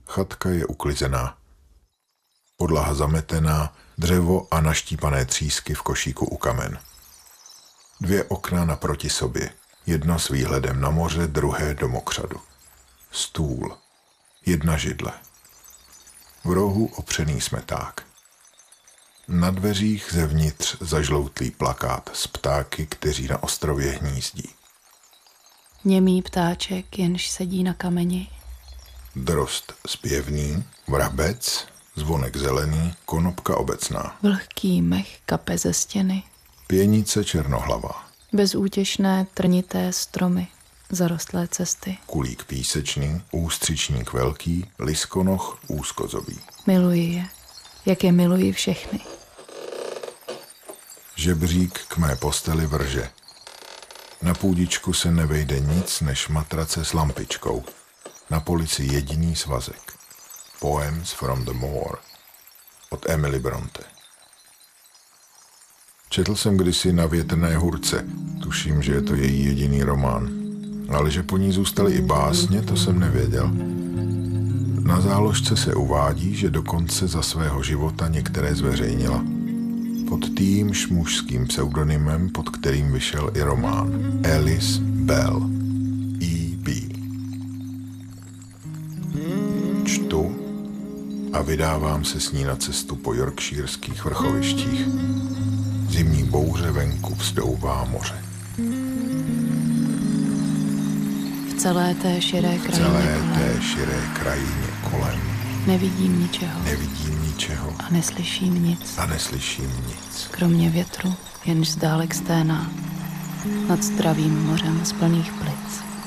Chatka je uklizená. Podlaha zametená, dřevo a naštípané třísky v košíku u kamen. 2 okna naproti sobě. Jedno s výhledem na moře, druhé do mokřadu. Stůl. 1 židle. V rohu opřený smeták. Na dveřích zevnitř zažloutlý plakát s ptáky, kteří na ostrově hnízdí. Němý ptáček, jenž sedí na kameni. Drost zpěvný, vrabec, zvonek zelený, konopka obecná. Vlhký mech kape ze stěny. Pěnice černohlavá. Bezútěšné trnité stromy, zarostlé cesty. Kulík písečný, ústřičník velký, liskonoch úzkozobý. Miluji je, jak je miluji všechny. Žebřík k mé posteli vrže. Na půdičku se nevejde nic než matrace s lampičkou. Na polici jediný svazek. Poems from the Moor od Emily Bronte. Četl jsem kdysi Na větrné hůrce. Tuším, že je to její jediný román. Ale že po ní zůstaly i básně, to jsem nevěděl. Na záložce se uvádí, že dokonce za svého života některé zveřejnila. Pod týmž mužským pseudonymem, pod kterým vyšel i román. Alice Bell. E.B. Čtu a vydávám se s ní na cestu po yorkshireských vrchovištích. Zimní bouře venku vzdouvá moře. V celé té širé krajině kolem. Nevidím ničeho. A neslyším nic. Kromě větru, jenž zdálek sténá nad zdravým mořem z plných plic.